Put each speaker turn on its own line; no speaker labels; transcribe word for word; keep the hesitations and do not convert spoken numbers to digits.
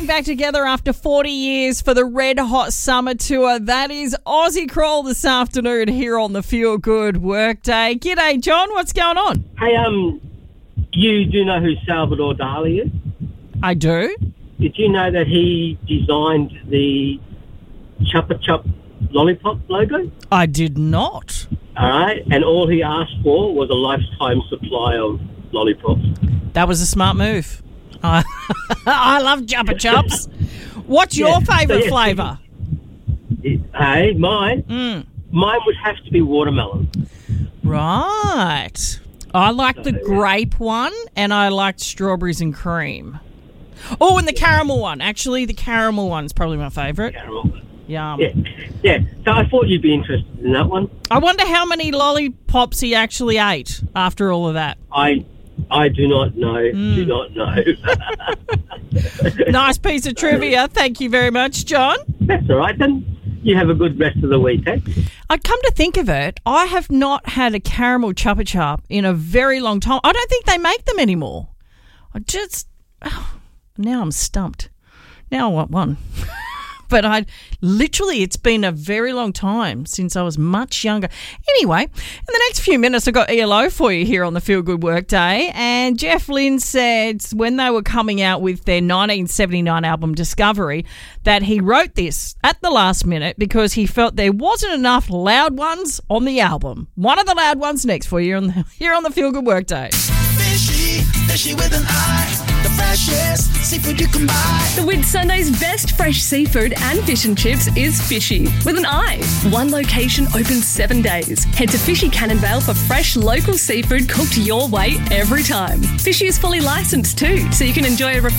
getting back together after forty years for the Red Hot Summer Tour. That is Aussie Crawl this afternoon here on the Feel Good Workday. G'day, John. What's going on?
Hey, um, you do know who Salvador Dali is?
I do.
Did you know that he designed the Chupa Chup lollipop logo?
I did not.
All right, and all he asked for was a lifetime supply of lollipops.
That was a smart move. I, I love Chupa Chups. What's your
Yeah,
favourite
so, yeah,
flavour?
It- hey, mine,
Mm.
mine would have to be watermelon.
Right. I like the
So, yeah.
grape one, and I liked strawberries and cream. Oh, and the caramel one. Actually, the caramel one's probably my favourite.
Caramel.
Yum.
Yeah, yeah. So I thought you'd be interested in that one.
I wonder how many lollipops he actually ate after all of that.
I, I do not know.
Mm.
Do not know.
Nice piece of trivia. Thank you very much, John.
That's all right then. You have a good rest of the week, eh?
I'd come to think of it, I have not had a caramel Chupa Chup in a very long time. I don't think they make them anymore. I just... Oh, now I'm stumped. Now I want one. But I literally, it's been a very long time since I was much younger. Anyway, in the next few minutes, I've got E L O for you here on the Feel Good Workday. And Jeff Lynne said when they were coming out with their nineteen seventy-nine album Discovery that he wrote this at the last minute because he felt there wasn't enough loud ones on the album. One of the loud ones next for you on the, here on the Feel Good Workday.
Fishy, fishy with an eye. The freshest seafood you can buy.
The Whitsunday's best fresh seafood and fish and chips is Fishy with an I. One location open seven days. Head to Fishy Cannonvale for fresh local seafood cooked your way every time. Fishy is fully licensed too, so you can enjoy a